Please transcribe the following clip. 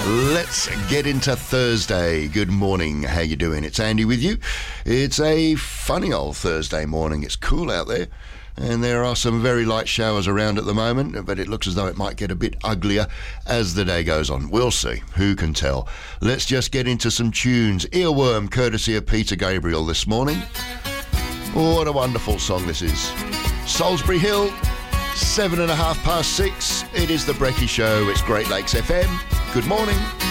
Let's get into Thursday. Good morning. How you doing? It's Andy with you. It's a funny old Thursday morning. It's cool out there, and there are some very light showers around at the moment, but it looks as though it might get a bit uglier as the day goes on. We'll see. Who can tell? Let's just get into some tunes. Earworm, courtesy of Peter Gabriel this morning. What a wonderful song this is. Salisbury Hill, 6:07. It is the Brekkie Show. It's Great Lakes FM. Good morning.